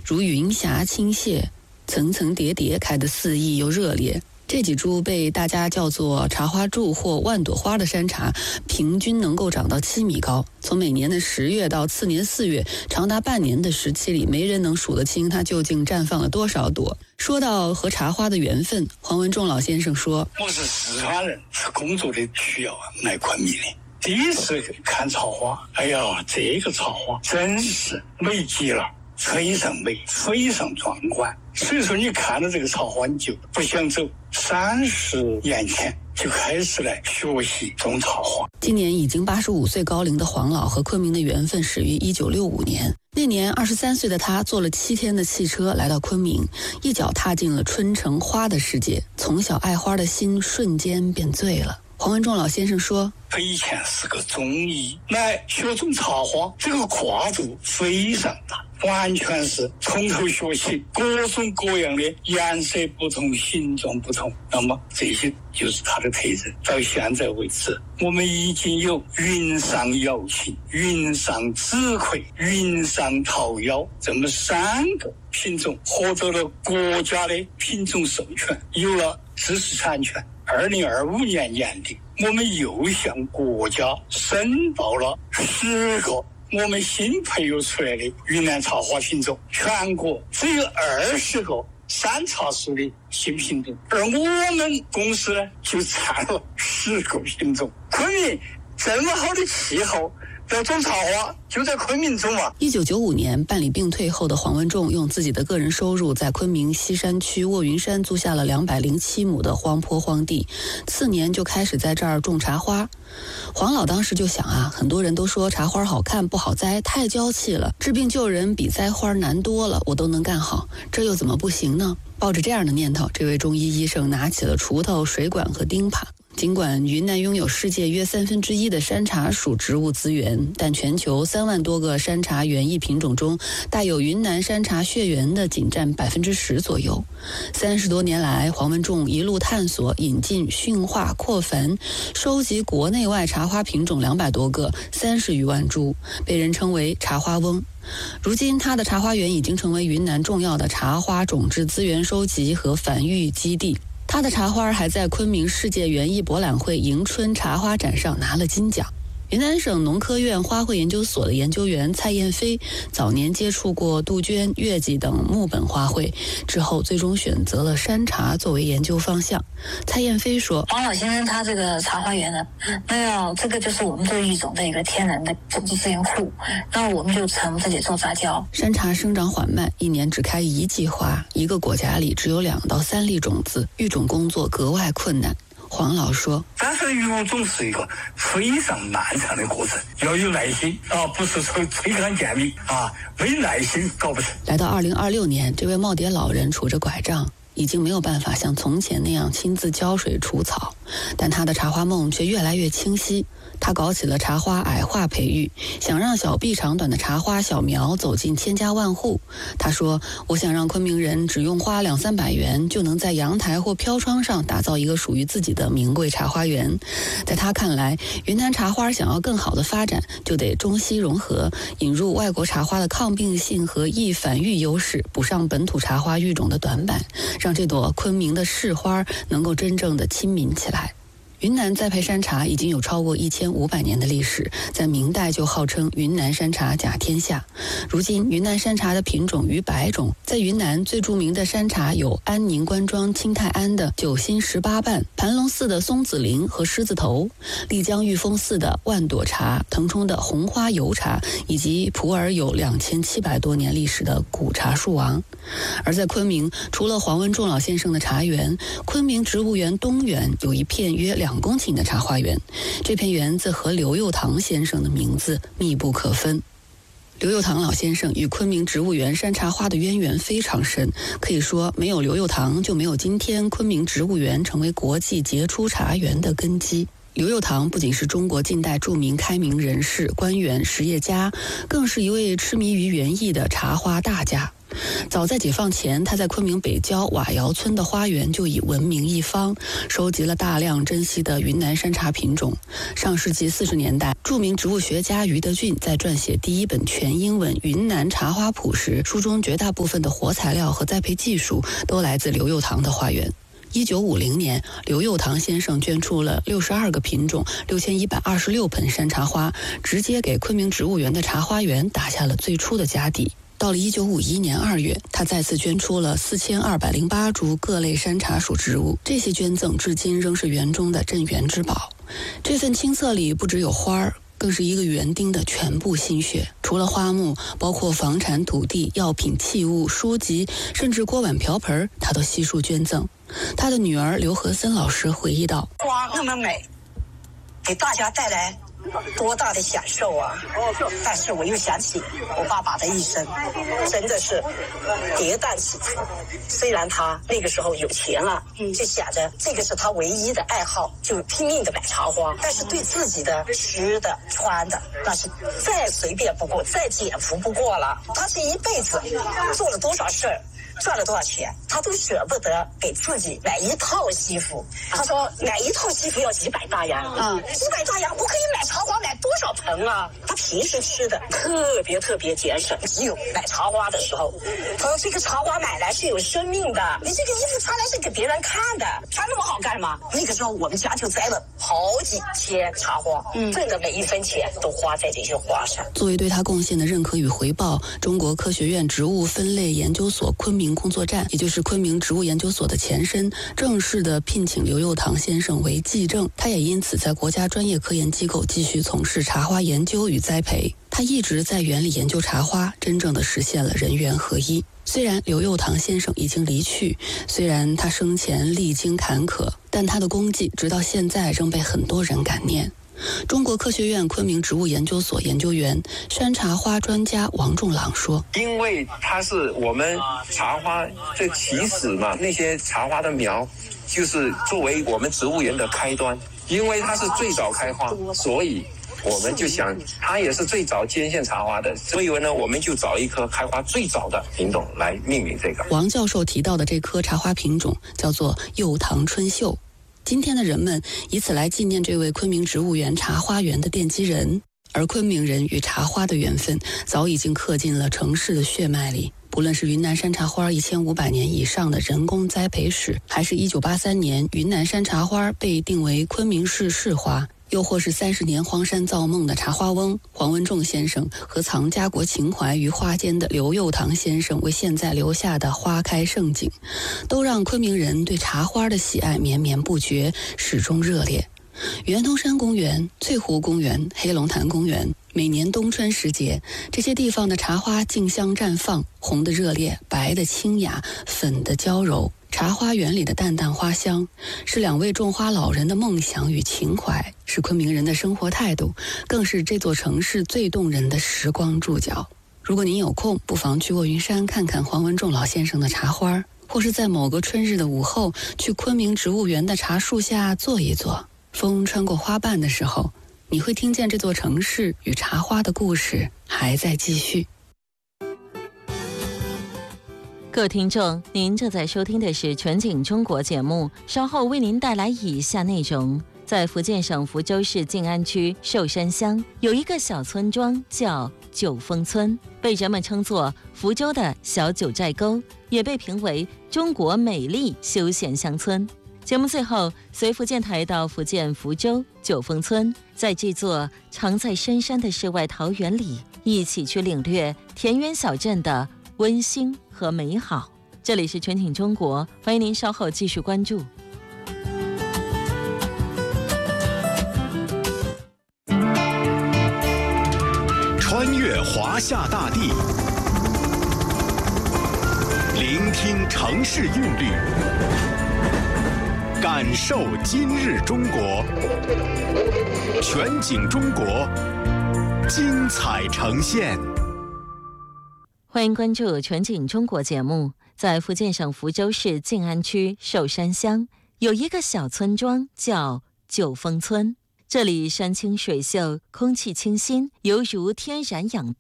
如云霞倾泻，层层叠叠开得肆意又热烈。这几株被大家叫做茶花柱或万朵花的山茶，平均能够长到7米高。从每年的10月到次年4月，长达半年的时期里，没人能数得清它究竟绽放了多少朵。说到和茶花的缘分，黄文仲老先生说：“ 我是四川人，是工作的需要来昆明的。第一次看草花，哎呀，这个草花真是美极了。”非常美，非常壮观。所以说你看到这个草花，你就不想走，30年前就开始来学习种草花。 今年已经85岁高龄的黄老和昆明的缘分始于1965年。那年23岁的他坐了7天的汽车来到昆明，一脚踏进了春城花的世界，从小爱花的心瞬间便醉了。黄文仲老先生说：“ 他以前是个中医，来学种草花，这个跨度非常大，完全是从头学起，各种各样的颜色不同，形状不同。那么这些就是他的特征。到现在为止，我们已经有云上瑶琴、云上紫葵、云上桃夭这么3个品种获得了国家的品种授权，有了知识产权。2025年年底，我们又向国家申报了10个我们新培育出来的云南草花品种，全国只有20个山茶树的新品种，而我们公司呢就占了10个品种。昆明这么好的气候，要种草花就在昆明种嘛。 1995年办理病退后的黄文仲用自己的个人收入在昆明西山区卧云山租下了207亩的荒坡荒地，次年就开始在这儿种茶花。黄老当时就想啊，很多人都说茶花好看不好栽，太娇气了，治病救人比栽花难多了，我都能干好，这又怎么不行呢？抱着这样的念头，这位中医医生拿起了锄头、水管和钉耙。尽管云南拥有世界约1/3的山茶属植物资源，但全球3万多个山茶园艺品种中，带有云南山茶血缘的仅占10%左右。30多年来，黄文仲一路探索、引进、驯化、扩繁，收集国内外茶花品种200多个，30余万株，被人称为茶花翁。如今他的茶花园已经成为云南重要的茶花种质资源收集和繁育基地。他的茶花还在昆明世界园艺博览会迎春茶花展上拿了金奖。云南省农科院花卉研究所的研究员蔡燕飞早年接触过杜鹃、月季等木本花卉，之后最终选择了山茶作为研究方向。蔡燕飞说：“ 黄老先生他这个茶花园呢，这个就是我们这个育种的一个天然的种子资源库，那我们就称自己做杂交。 山茶生长缓慢，一年只开1季花，一个果荚里只有2到3粒种子，育种工作格外困难。”黄老说：“ 但是育种是一个非常漫长的过程，要有耐心啊，不是说吹干见米啊，没耐心搞不成。” 来到2026年，这位耄耋老人杵着拐杖，已经没有办法像从前那样亲自浇水除草，但他的茶花梦却越来越清晰。他搞起了茶花矮化培育，想让小臂长短的茶花小苗走进千家万户。他说：“我想让昆明人只用花200-300元就能在阳台或飘窗上打造一个属于自己的名贵茶花园。”在他看来，云南茶花想要更好的发展，就得中西融合，引入外国茶花的抗病性和易繁育优势，补上本土茶花育种的短板，让这朵昆明的市花能够真正的亲民起来。云南栽培山茶已经有超过1500年的历史，在明代就号称云南山茶甲天下。如今云南山茶的品种逾100种，在云南最著名的山茶有安宁关庄清泰安的9心18瓣，盘龙寺的松子林和狮子头，丽江玉峰寺的万朵茶，腾冲的红花油茶，以及普洱有2700多年历史的古茶树王。而在昆明，除了黄文仲老先生的茶园，昆明植物园东园有一片约2公顷的茶花园，这片园子和刘佑堂先生的名字密不可分。刘佑堂老先生与昆明植物园山茶花的渊源非常深，可以说没有刘佑堂就没有今天昆明植物园成为国际杰出茶园的根基。刘佑堂不仅是中国近代著名开明人士、官员、实业家，更是一位痴迷于园艺的茶花大家。 早在解放前，他在昆明北郊瓦窑村的花园就已闻名一方，收集了大量珍稀的云南山茶品种。上世纪40年代，著名植物学家余德俊在撰写第一本全英文《云南茶花谱》时，书中绝大部分的活材料和栽培技术都来自刘佑堂的花园。1950年，刘佑堂先生捐出了62个品种、6126盆山茶花，直接给昆明植物园的茶花园打下了最初的家底。到了1951年2月，他再次捐出了4208株各类山茶属植物，这些捐赠至今仍是园中的镇园之宝。这份青册里不只有花儿，更是一个园丁的全部心血。除了花木，包括房产土地、药品器物、书籍，甚至锅碗瓢盆，他都悉数捐赠。他的女儿刘和森老师回忆道： 花那么美，给大家带来多大的享受啊！但是我又想起我爸爸的一生，真的是跌宕起伏。虽然他那个时候有钱了，就想着这个是他唯一的爱好，就拼命的买茶花，但是对自己的吃的穿的那是再随便不过，再简朴不过了。他这一辈子做了多少事儿，赚了多少钱，他都舍不得给自己买一套西服。他说买一套西服要几百大洋，几百大洋我可以买茶花买多少盆啊？他平时吃的特别节省，只有买茶花的时候，他说这个茶花买来是有生命的，你这个衣服穿来是给别人看的，穿那么好干嘛？那个时候我们家就栽了好几千茶花，挣的每一分钱都花在这些花上。 作为对他贡献的认可与回报，中国科学院植物分类研究所昆明工作站，也就是昆明植物研究所的前身，正式的聘请刘佑堂先生为继正。他也因此在国家专业科研机构继续从事茶花研究与栽培。他一直在园里研究茶花，真正的实现了人园合一。虽然刘佑堂先生已经离去，虽然他生前历经坎坷，但他的功绩直到现在仍被很多人感念。中国科学院昆明植物研究所研究员、山茶花专家王仲朗说： 因为它是我们茶花的起始嘛，那些茶花的苗就是作为我们植物园的开端，因为它是最早开花，所以我们就想它也是最早接线茶花的，所以呢我们就找一棵开花最早的品种来命名这个。 王教授提到的这棵茶花品种叫做佑堂春秀。今天的人们以此来纪念这位昆明植物园茶花园的奠基人，而昆明人与茶花的缘分早已经刻进了城市的血脉里。不论是云南山茶花1500年以上的人工栽培史，还是1983年云南山茶花被定为昆明市市花，又或是30年荒山造梦的茶花翁黄文仲先生和藏家国情怀于花间的刘佑堂先生为现在留下的花开盛景，都让昆明人对茶花的喜爱绵绵不绝，始终热烈。圆通山公园、翠湖公园、黑龙潭公园，每年冬春时节，这些地方的茶花竞相绽放，红的热烈，白的清雅，粉的娇柔。茶花园里的淡淡花香，是2位种花老人的梦想与情怀，是昆明人的生活态度，更是这座城市最动人的时光注脚。如果您有空，不妨去卧云山看看黄文仲老先生的茶花，或是在某个春日的午后，去昆明植物园的茶树下坐一坐。风穿过花瓣的时候，你会听见这座城市与茶花的故事还在继续。 各位听众，您正在收听的是全景中国节目，稍后为您带来以下内容。在福建省福州市晋安区寿山乡有一个小村庄叫九峰村，被人们称作福州的小九寨沟，也被评为中国美丽休闲乡村。节目最后，随福建台到福建福州九峰村，在这座藏在深山的世外桃源里，一起去领略田园小镇的温馨和美好。这里是全景中国，欢迎您稍后继续关注。 穿越华夏大地，聆听城市韵律，感受今日中国。全景中国，精彩呈现。 欢迎关注全景中国节目。在福建省福州市晋安区寿山乡有一个小村庄叫九峰村，这里山清水秀，空气清新，犹如天然氧吧，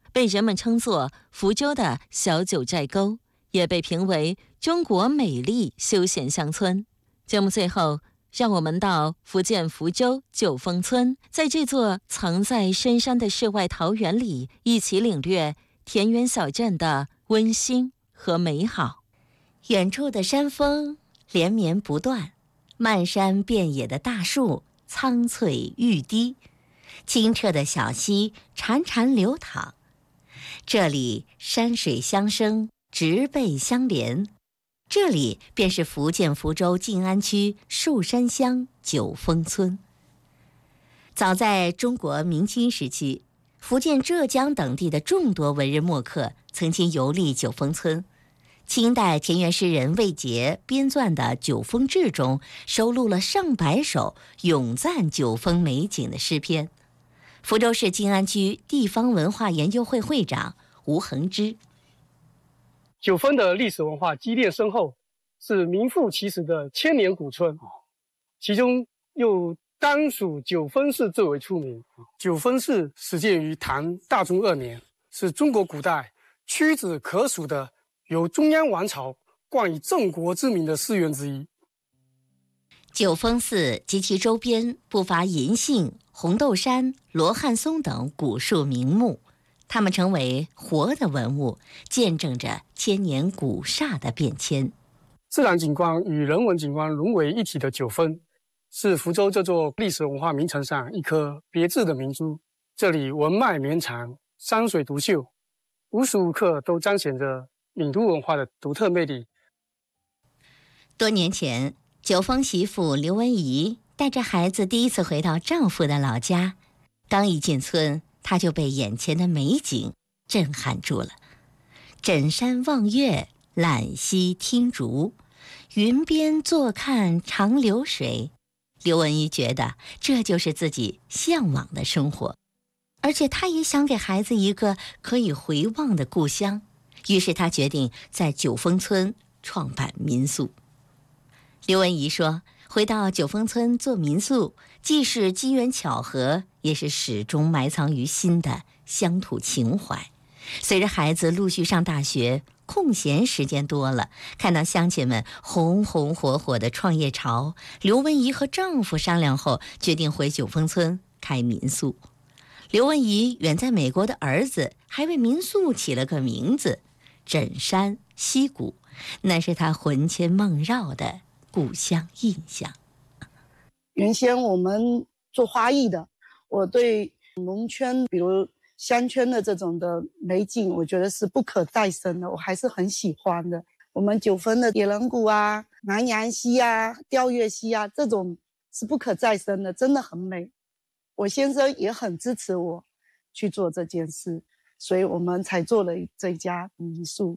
被人们称作福州的小九寨沟，也被评为中国美丽休闲乡村。节目最后，让我们到福建福州九峰村，在这座藏在深山的世外桃源里，一起领略田园小镇的温馨和美好。 远处的山峰连绵不断，漫山遍野的大树苍翠欲滴，清澈的小溪潺潺流淌。这里山水相生，植被相连，这里便是福建福州晋安区寿山乡九峰村。早在中国明清时期，福建、浙江等地的众多文人墨客曾经游历九峰村。清代田园诗人魏杰编撰的《九峰志》中收录了上百首咏赞九峰美景的诗篇。福州市晋安区地方文化研究会会长吴恒之： 九峰的历史文化积淀深厚，是名副其实的千年古村，其中又当属九峰寺最为出名。九峰寺始建于唐大中2年，是中国古代屈指可数的由中央王朝冠以镇国之名的寺院之一。 九峰寺及其周边不乏银杏、红豆杉、罗汉松等古树名木，它们成为活的文物，见证着千年古刹的变迁。 自然景观与人文景观融为一体的九峰，是福州这座历史文化名城上一颗别致的明珠。这里文脉绵长，山水独秀，无时无刻都彰显着闽都文化的独特魅力。 多年前，九峰媳妇刘文怡带着孩子第一次回到丈夫的老家，刚一进村，她就被眼前的美景震撼住了。枕山望月，揽溪听竹，云边坐看长流水。刘文怡觉得这就是自己向往的生活，而且她也想给孩子一个可以回望的故乡。于是他决定在九峰村创办民宿。刘文怡说，回到九峰村做民宿，既是机缘巧合，也是始终埋藏于心的乡土情怀。随着孩子陆续上大学，空闲时间多了，看到乡亲们红红火火的创业潮，刘文怡和丈夫商量后，决定回九峰村开民宿。刘文怡远在美国的儿子还为民宿起了个名字枕山溪谷，那是他魂牵梦绕的故乡印象。 原先我们做花艺的，我对农村比如乡村的这种的美景，我觉得是不可再生的，我还是很喜欢的。我们九峰的野人谷啊、南洋溪啊、钓月溪啊，这种是不可再生的，真的很美。我先生也很支持我去做这件事，所以我们才做了这家民宿。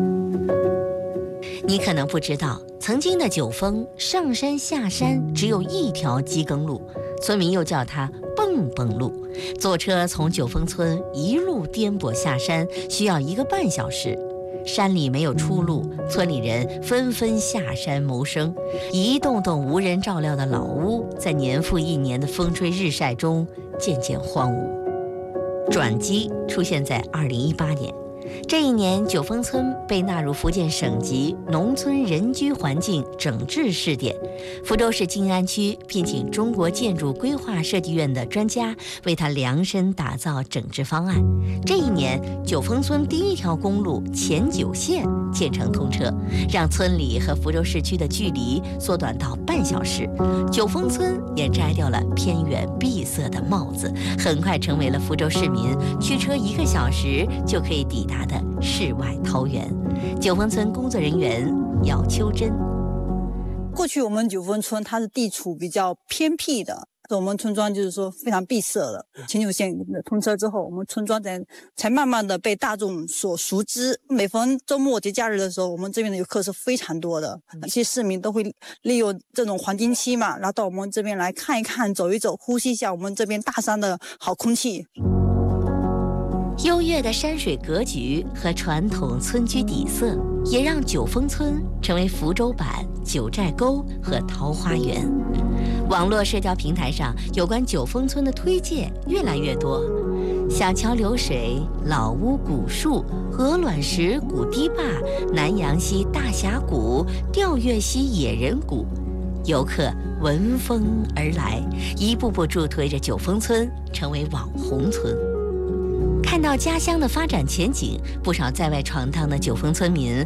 你可能不知道，曾经的九峰上山下山只有一条机耕路，村民又叫它蹦蹦路。坐车从九峰村一路颠簸下山，需要1个半小时。山里没有出路，村里人纷纷下山谋生。一栋栋无人照料的老屋，在年复一年的风吹日晒中渐渐荒芜。转机出现在2018年，这一年，九峰村被纳入福建省级农村人居环境整治试点。福州市晋安区聘请中国建筑规划设计院的专家为他量身打造整治方案。这一年，九峰村第1条公路前9线建成通车，让村里和福州市区的距离缩短到半小时。九峰村也摘掉了偏远闭塞的帽子，很快成为了福州市民驱车1个小时就可以抵达的世外桃源。九峰村工作人员姚秋珍： 过去我们九峰村它是地处比较偏僻的，我们村庄就是说非常闭塞的。前9线通车之后，我们村庄才慢慢的被大众所熟知。每逢周末节假日的时候，我们这边的游客是非常多的，一些市民都会利用这种黄金期嘛，然后到我们这边来看一看、走一走，呼吸一下我们这边大山的好空气。 优越的山水格局和传统村居底色，也让九峰村成为福州版九寨沟和桃花源。网络社交平台上有关九峰村的推荐越来越多， 小桥流水、老屋古树、鹅卵石古堤坝、南阳溪大峡谷、吊月溪野人谷，游客闻风而来，一步步助推着九峰村成为网红村。看到家乡的发展前景，不少在外闯荡的九峰村民